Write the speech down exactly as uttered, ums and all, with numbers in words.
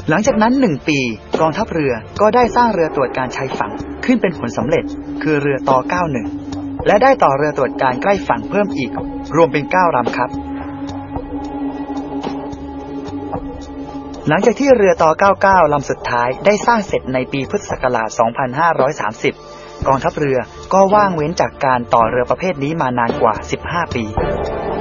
หลังจากนั้นหนึ่งปีกองทัพเรือก็ได้สร้างเรือตรวจการชายฝั่งขึ้นเป็นผลสำเร็จคือเรือต่อเก้าสิบเอ็ดและได้ต่อเรือตรวจการใกล้ฝั่งเพิ่มอีกรวมเป็นเก้าลำครับหลังจากที่เรือต่อเก้าสิบเก้าลำสุดท้ายได้สร้างเสร็จในปีพุทธศักราชสองพันห้าร้อยสามสิบกองทัพเรือก็ว่างเว้นจากการต่อเรือประเภทนี้มานานกว่าสิบห้าปี